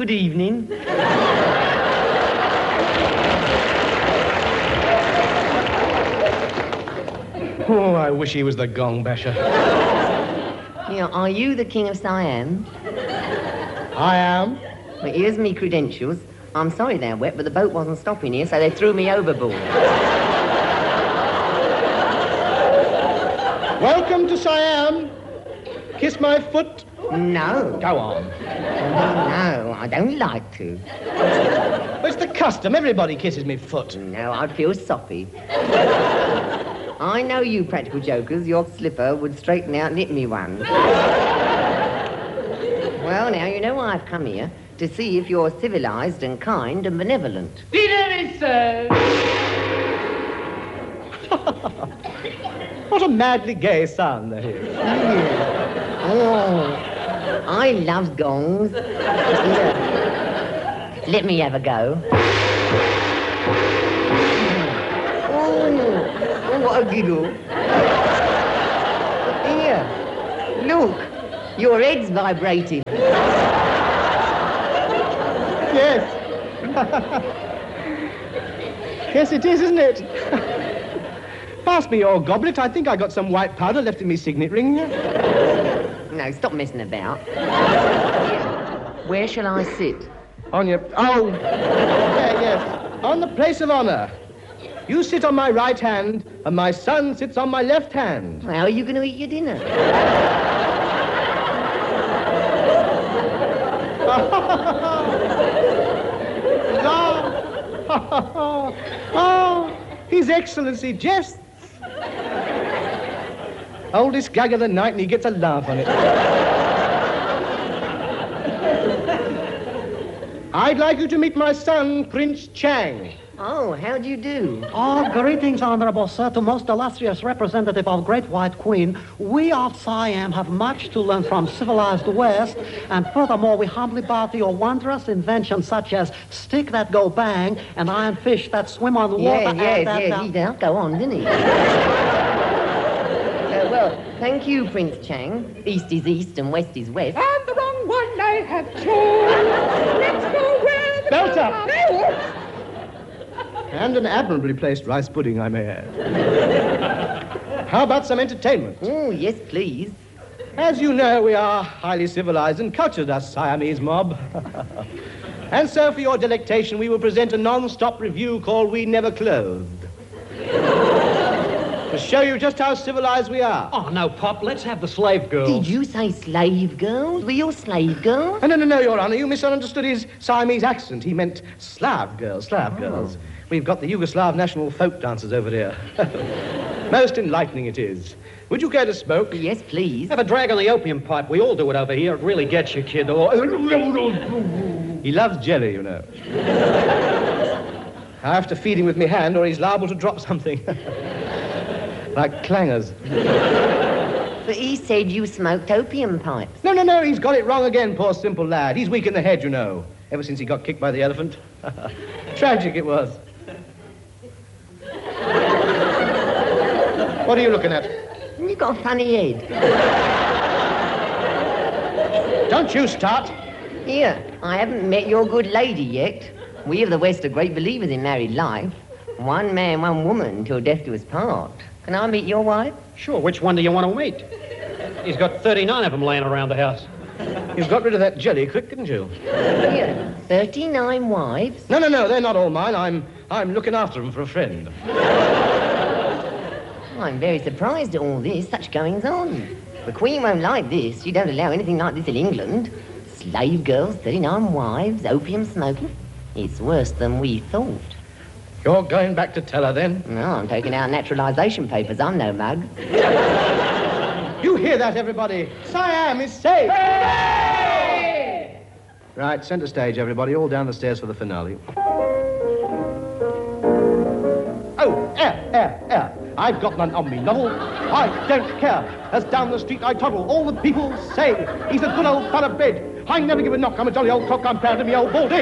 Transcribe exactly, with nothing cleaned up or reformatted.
Good evening. Oh, I wish he was the gong basher. Yeah, are you the King of Siam? I am. Well, here's me credentials. I'm sorry they're wet, but the boat wasn't stopping here, so they threw me overboard. Welcome to Siam. Kiss my foot. No. Go on. No, I don't like to. Well, it's the custom. Everybody kisses me foot. No, I'd feel soppy. I know you practical jokers. Your slipper would straighten out and hit me one. Well, now, you know why I've come here. To see if you're civilized and kind and benevolent. Dinner is served. What a madly gay sound there is. Mm. Oh, I love gongs. Here. Let me have a go. Oh, oh, what a giggle. Here, look, your head's vibrating. Yes. Yes, it is, isn't it? Pass me your goblet. I think I got some white powder left in me signet ring. No, stop messing about. Where shall I sit? On your... Oh! Yeah, yes. On the place of honor. You sit on my right hand, and my son sits on my left hand. How are you going to eat your dinner? Oh, oh, His Excellency jests. Oldest gag of the night, and he gets a laugh on it. I'd like you to meet my son, Prince Chang. Oh, how do you do? Oh, greetings, Honorable Sir, to most illustrious representative of Great White Queen. We of Siam have much to learn from civilized West, and furthermore, we humbly bow to your wondrous inventions such as stick that go bang and iron fish that swim on the water. Yes, yes, and that, yes, uh, he did go on, didn't he? uh, well, thank you, Prince Chang. East is east and west is west. And the wrong one I have chosen. Let's go where the... Belt up! And an admirably placed rice pudding, I may add. How about some entertainment? Oh, yes, please. As you know, we are highly civilized and cultured, us Siamese mob. And so, for your delectation, we will present a non-stop review called We Never Clothed. To show you just how civilized we are. Oh, no, Pop, let's have the slave girls. Did you say slave girls? Were you slave girls? Oh, no, no, no, Your Honor, you misunderstood his Siamese accent. He meant Slav girls, Slav oh. girls. We've got the Yugoslav national folk dancers over here. Most enlightening it is. Would you care to smoke? Yes, please. Have a drag on the opium pipe. We all do it over here. It really gets you, kid. Oh. He loves jelly, you know. I have to feed him with my hand or he's liable to drop something. Like clangers. But he said you smoked opium pipes. No, no, no, he's got it wrong again, poor simple lad. He's weak in the head, you know. Ever since he got kicked by the elephant. Tragic it was. What are you looking at? You got a funny head. Don't you start. Here, I haven't met your good lady yet. We of the West are great believers in married life. One man, one woman, till death do us part. Can I meet your wife? Sure, which one do you want to meet? He's got thirty-nine of them laying around the house. You've got rid of that jelly quick, didn't you? Here, thirty-nine wives? No, no, no, they're not all mine. I'm, I'm looking after them for a friend. I'm very surprised at all this, such goings on. The Queen won't like this. You don't allow anything like this in England. Slave girls, thirty-nine wives, opium smoking. It's worse than we thought. You're going back to tell her, then? No, I'm taking out naturalisation papers. I'm no mug. You hear that, everybody? Siam is safe! Hey! Right, centre stage, everybody. All down the stairs for the finale. Oh, air, air, air. I've got none on me, novel. I don't care. As down the street I toddle, all the people say he's a good old fella bed. I never give a knock. I'm a jolly old cock. I'm proud of me old baldy.